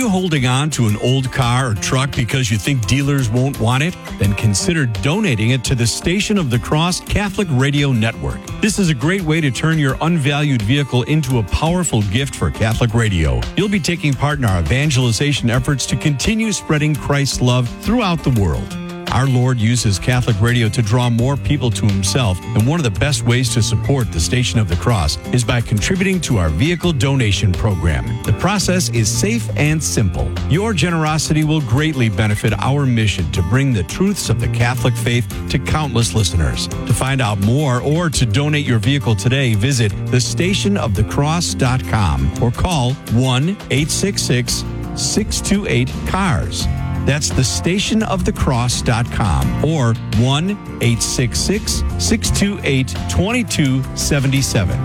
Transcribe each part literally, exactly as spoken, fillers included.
you holding on to an old car or truck because you think dealers won't want it? Then consider donating it to the Station of the Cross Catholic Radio Network. This is a great way to turn your unvalued vehicle into a powerful gift for Catholic radio. You'll be taking part in our evangelization efforts to continue spreading Christ's love throughout the world. Our Lord uses Catholic radio to draw more people to himself, and one of the best ways to support the Station of the Cross is by contributing to our vehicle donation program. The process is safe and simple. Your generosity will greatly benefit our mission to bring the truths of the Catholic faith to countless listeners. To find out more or to donate your vehicle today, visit the station of the cross dot com or call one eight six six, six two eight, C A R S. That's the station of the cross dot com or one eight six six, six two eight, two two seven seven.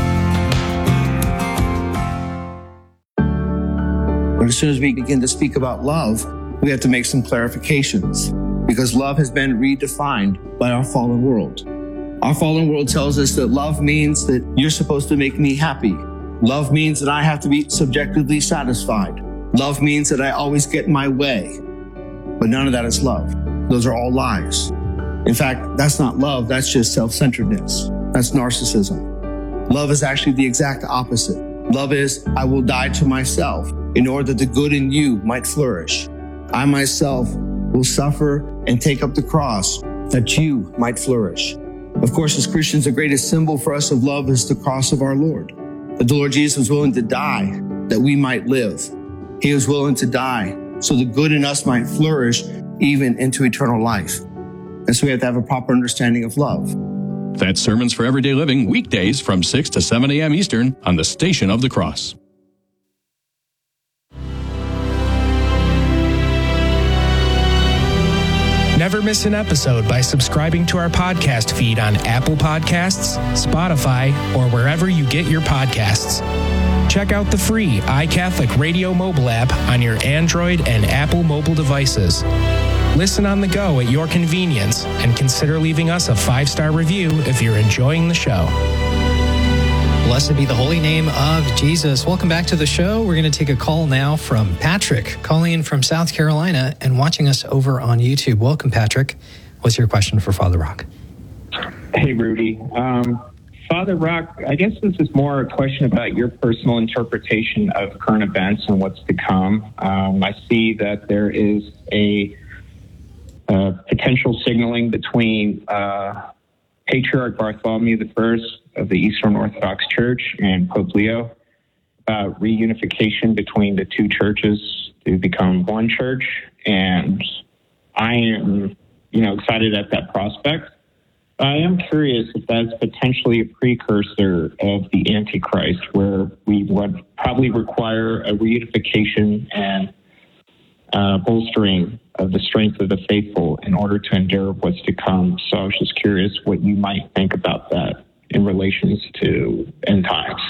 As soon as we begin to speak about love, we have to make some clarifications because love has been redefined by our fallen world. Our fallen world tells us that love means that you're supposed to make me happy. Love means that I have to be subjectively satisfied. Love means that I always get my way. But none of that is love. Those are all lies. In fact, that's not love. That's just self-centeredness. That's narcissism. Love is actually the exact opposite. Love is, I will die to myself in order that the good in you might flourish. I myself will suffer and take up the cross that you might flourish. Of course, as Christians, the greatest symbol for us of love is the cross of our Lord. That the Lord Jesus was willing to die that we might live. He was willing to die so the good in us might flourish even into eternal life. And so we have to have a proper understanding of love. That's Sermons for Everyday Living, weekdays from six to seven a.m. Eastern on the Station of the Cross. Never miss an episode by subscribing to our podcast feed on Apple Podcasts, Spotify, or wherever you get your podcasts. Check out the free iCatholic Radio mobile app on your Android and Apple mobile devices. Listen on the go at your convenience and consider leaving us a five-star review if you're enjoying the show. Blessed be the holy name of Jesus. Welcome back to the show. We're going to take a call now from Patrick, calling in from South Carolina and watching us over on YouTube. Welcome, Patrick. What's your question for Father Rock? Hey, Rudy. Um, Father Rock, I guess this is more a question about your personal interpretation of current events and what's to come. Um, I see that there is a, a potential signaling between uh, Patriarch Bartholomew the First of the Eastern Orthodox Church and Pope Leo about reunification between the two churches to become one church. And I am, you know, excited at that prospect. I am curious if that's potentially a precursor of the Antichrist, where we would probably require a reunification and uh, bolstering of the strength of the faithful in order to endure what's to come. So I was just curious what you might think about that in relations to end times.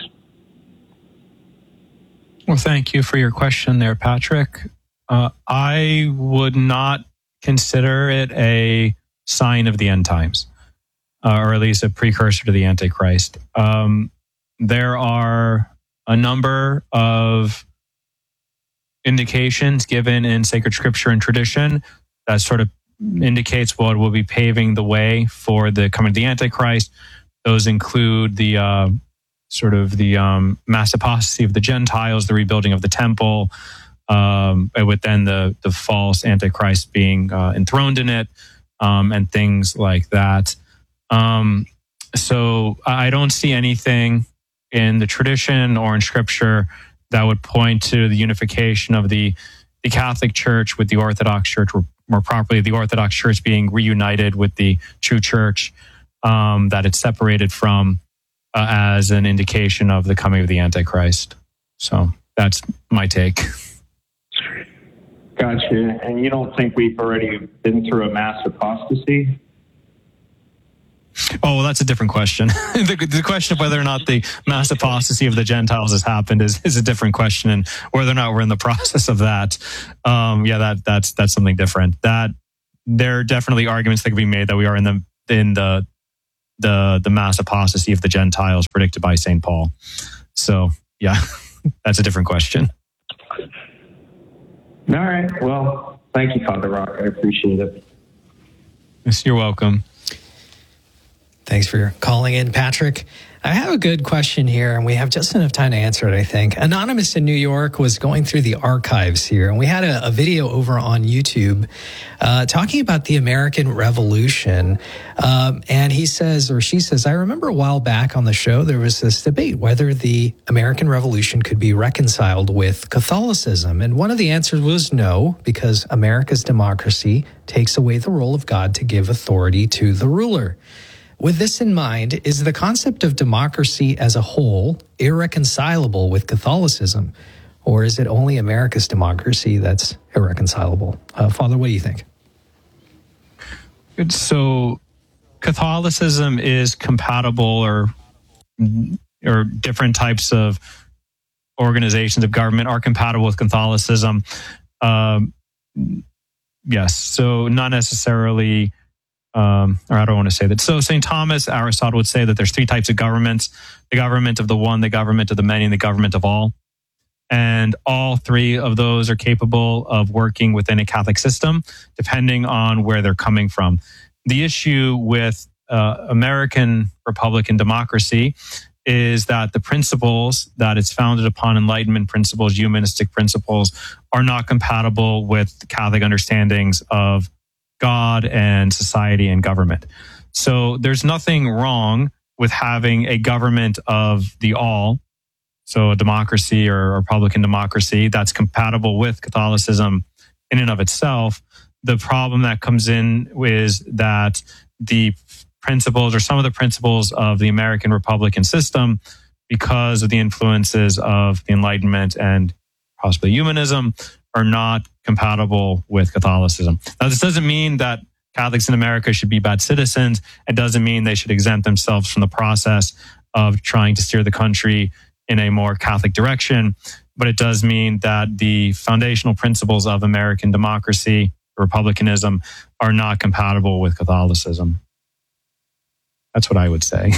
Well, thank you for your question there, Patrick. Uh, I would not consider it a sign of the end times. Uh, or at least a precursor to the Antichrist. Um, there are a number of indications given in sacred scripture and tradition that sort of indicates what will be paving the way for the coming of the Antichrist. Those include the uh, sort of the um, mass apostasy of the Gentiles, the rebuilding of the temple, um, with then the, the false Antichrist being uh, enthroned in it, um, and things like that. Um, so I don't see anything in the tradition or in scripture that would point to the unification of the, the Catholic Church with the Orthodox Church, or more properly, the Orthodox Church being reunited with the true Church, um, that it's separated from uh, as an indication of the coming of the Antichrist. So that's my take. Gotcha. And you don't think we've already been through a mass apostasy? Oh, well, that's a different question. the, the question of whether or not the mass apostasy of the Gentiles has happened is, is a different question, and whether or not we're in the process of that, um, yeah, that that's that's something different. That there are definitely arguments that can be made that we are in the in the the the mass apostasy of the Gentiles predicted by Saint Paul. So, yeah, that's a different question. All right. Well, thank you, Father Rock. I appreciate it. Yes, you're welcome. Thanks for calling in, Patrick. I have a good question here, and we have just enough time to answer it, I think. Anonymous in New York was going through the archives here, and we had a, a video over on YouTube uh, talking about the American Revolution. Um, and he says, or she says, I remember a while back on the show, there was this debate whether the American Revolution could be reconciled with Catholicism. And one of the answers was no, because America's democracy takes away the role of God to give authority to the ruler. With this in mind, is the concept of democracy as a whole irreconcilable with Catholicism, or is it only America's democracy that's irreconcilable? Uh, Father, what do you think? So Catholicism is compatible, or or different types of organizations of government are compatible with Catholicism. Um, yes, so not necessarily... Um, or I don't want to say that. So Saint Thomas, Aristotle would say that there's three types of governments: the government of the one, the government of the many, and the government of all. And all three of those are capable of working within a Catholic system, depending on where they're coming from. The issue with uh, American Republican democracy is that the principles that it's founded upon, Enlightenment principles, humanistic principles, are not compatible with Catholic understandings of God and society and government. So there's nothing wrong with having a government of the all, so a democracy or a Republican democracy that's compatible with Catholicism in and of itself. The problem that comes in is that the principles or some of the principles of the American Republican system, because of the influences of the Enlightenment and possibly humanism, are not compatible with Catholicism. Now, this doesn't mean that Catholics in America should be bad citizens. It doesn't mean they should exempt themselves from the process of trying to steer the country in a more Catholic direction. But it does mean that the foundational principles of American democracy, republicanism, are not compatible with Catholicism. That's what I would say.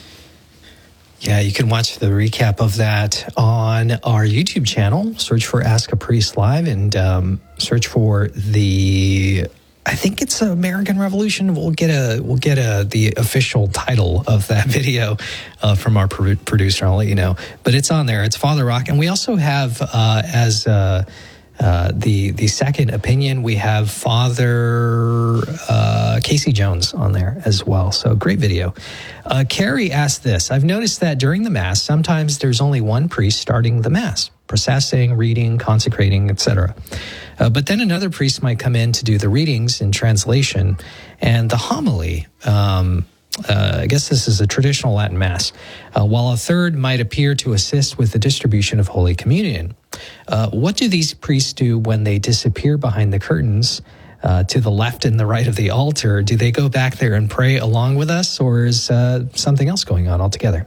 Yeah, you can watch the recap of that on our YouTube channel. Search for Ask a Priest Live and um, search for the, I think it's American Revolution. We'll get a we'll get a the official title of that video uh, from our pro- producer. I'll let you know, but it's on there. It's Father Rock, and we also have uh, as uh, uh, the the second opinion, we have Father uh, Casey Jones on there as well. So great video. Uh, Carrie asked this: I've noticed that during the Mass, sometimes there's only one priest starting the Mass, processing, reading, consecrating, et cetera. Uh, but then another priest might come in to do the readings and translation and the homily. Um, uh, I guess this is a traditional Latin Mass, uh, while a third might appear to assist with the distribution of Holy Communion. Uh, what do these priests do when they disappear behind the curtains uh, to the left and the right of the altar? Do they go back there and pray along with us, or is uh, something else going on altogether?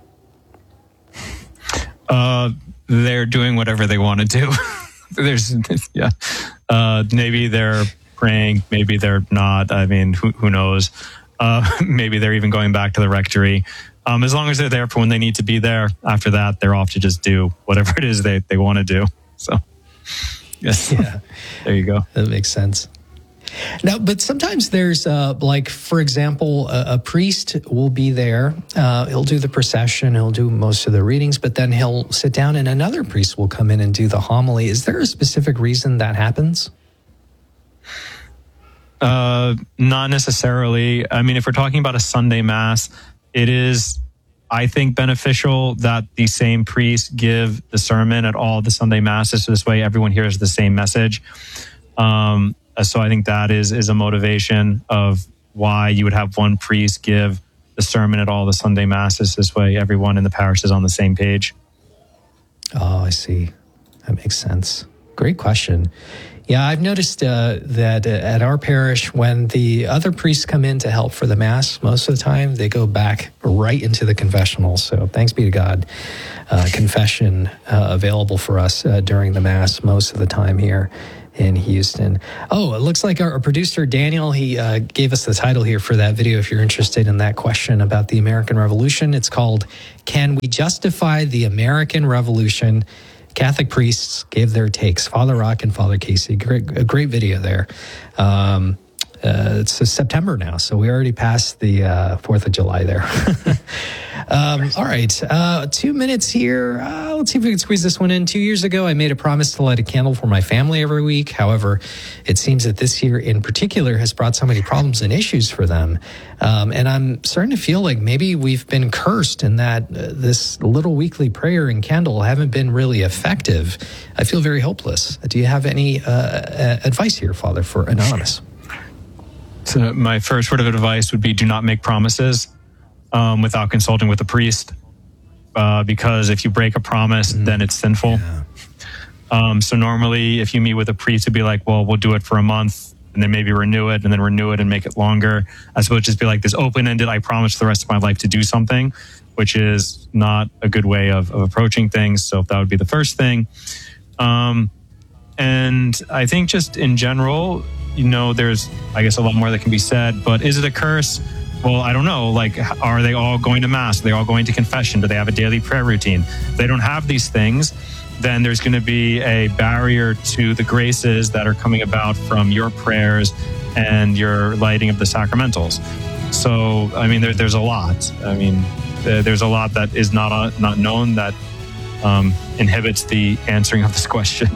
Uh, they're doing whatever they want to do. There's, yeah, uh, maybe they're praying, maybe they're not. I mean, who, who knows? Uh, maybe they're even going back to the rectory. Um, as long as they're there for when they need to be there, after that, they're off to just do whatever it is they, they want to do. So, yes, yeah, there you go. That makes sense. Now, but sometimes there's, uh, like, for example, a, a priest will be there. Uh, he'll do the procession. He'll do most of the readings, but then he'll sit down and another priest will come in and do the homily. Is there a specific reason that happens? Uh, not necessarily. I mean, if we're talking about a Sunday Mass, it is, I think, beneficial that the same priest give the sermon at all the Sunday Masses. So this way everyone hears the same message. Um, So I think that is is a motivation of why you would have one priest give the sermon at all the Sunday Masses. This way everyone in the parish is on the same page. Oh, I see. That makes sense. Great question. Yeah, I've noticed uh, that at our parish, when the other priests come in to help for the Mass, most of the time they go back right into the confessional. So thanks be to God. Uh, confession uh, available for us uh, during the Mass most of the time here in Houston. Oh, it looks like our, our producer, Daniel, he uh, gave us the title here for that video if you're interested in that question about the American Revolution. It's called, Can We Justify the American Revolution? Catholic priests gave their takes. Father Rock and Father Casey, great, a great video there. Um, uh, it's September now, so we already passed the uh, fourth of July there. Um, all right, uh, two minutes here. Uh, let's see if we can squeeze this one in. Two years ago, I made a promise to light a candle for my family every week. However, it seems that this year in particular has brought so many problems and issues for them. Um, and I'm starting to feel like maybe we've been cursed in that uh, this little weekly prayer and candle haven't been really effective. I feel very hopeless. Do you have any uh, advice here, Father, for Anonymous? So my first word of advice would be do not make promises Um, without consulting with a priest, uh, because if you break a promise, mm-hmm. then it's sinful. Yeah. Um, so normally, if you meet with a priest, it'd be like, well, we'll do it for a month, and then maybe renew it, and then renew it and make it longer. As opposed to just be like this open-ended, I promise for the rest of my life to do something, which is not a good way of, of approaching things. So that would be the first thing. Um, and I think just in general, you know, there's, I guess, a lot more that can be said, but is it a curse? Well, I don't know. Like, are they all going to Mass? Are they all going to confession? Do they have a daily prayer routine? If they don't have these things, then there's going to be a barrier to the graces that are coming about from your prayers and your lighting of the sacramentals. So, I mean, there, there's a lot. I mean, there's a lot that is not uh, not known that um, inhibits the answering of this question.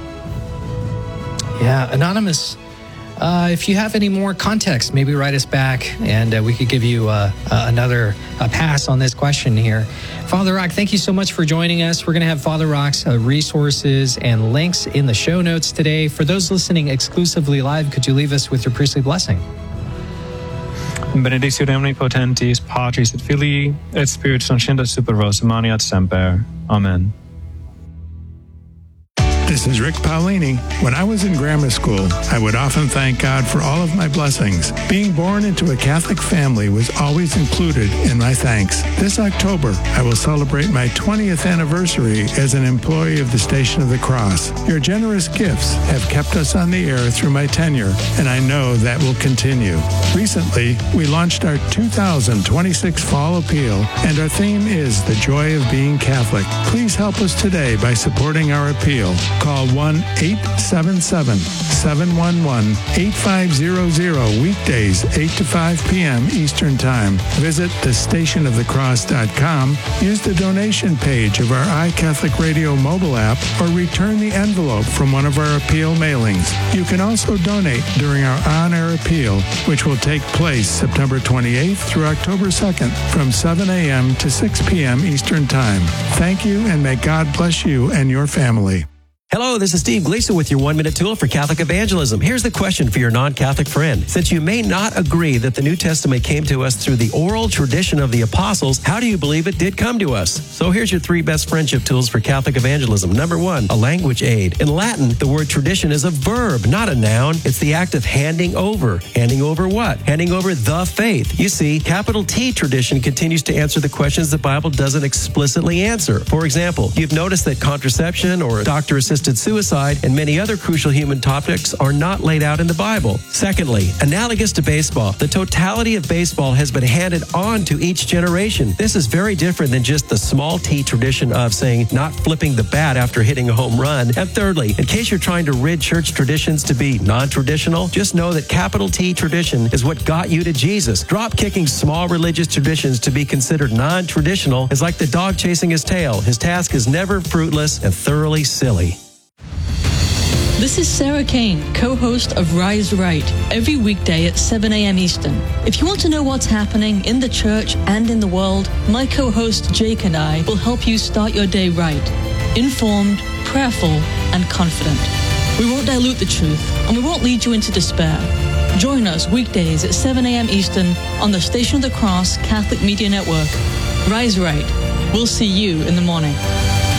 Yeah, Anonymous. Uh, if you have any more context, maybe write us back and uh, we could give you uh, uh, another uh, pass on this question here. Father Rock, thank you so much for joining us. We're going to have Father Rock's uh, resources and links in the show notes today. For those listening exclusively live, could you leave us with your priestly blessing? Benedictio omnipotentis, Patris et Filii, et Spiritus Sancti super vos, maniat semper. Amen. This is Rick Paolini. When I was in grammar school, I would often thank God for all of my blessings. Being born into a Catholic family was always included in my thanks. This October, I will celebrate my twentieth anniversary as an employee of the Station of the Cross. Your generous gifts have kept us on the air through my tenure, and I know that will continue. Recently, we launched our two thousand twenty-six Fall Appeal, and our theme is The Joy of Being Catholic. Please help us today by supporting our appeal. Call one eight seven seven, seven one one, eight five zero zero weekdays eight to five p.m. Eastern Time. Visit the station of the cross dot com, use the donation page of our iCatholic Radio mobile app, or return the envelope from one of our appeal mailings. You can also donate during our on-air appeal, which will take place September twenty-eighth through October second from seven a.m. to six p.m. Eastern Time. Thank you, and may God bless you and your family. Hello, this is Steve Gleason with your one-minute tool for Catholic evangelism. Here's the question for your non-Catholic friend. Since you may not agree that the New Testament came to us through the oral tradition of the apostles, how do you believe it did come to us? So here's your three best friendship tools for Catholic evangelism. Number one, a language aid. In Latin, the word tradition is a verb, not a noun. It's the act of handing over. Handing over what? Handing over the faith. You see, capital T tradition continues to answer the questions the Bible doesn't explicitly answer. For example, you've noticed that contraception or doctor-assisted suicide and many other crucial human topics are not laid out in the Bible. Secondly, analogous to baseball, the totality of baseball has been handed on to each generation. This is very different than just the small T tradition of saying not flipping the bat after hitting a home run. And thirdly, in case you're trying to rid church traditions to be non-traditional, just know that capital T tradition is what got you to Jesus. Drop kicking small religious traditions to be considered non-traditional is like the dog chasing his tail. His task is never fruitless and thoroughly silly. This is Sarah Kane, co-host of Rise Right, every weekday at seven a.m. Eastern. If you want to know what's happening in the church and in the world, my co-host Jake and I will help you start your day right, informed, prayerful, and confident. We won't dilute the truth, and we won't lead you into despair. Join us weekdays at seven a.m. Eastern on the Station of the Cross Catholic Media Network. Rise Right. We'll see you in the morning.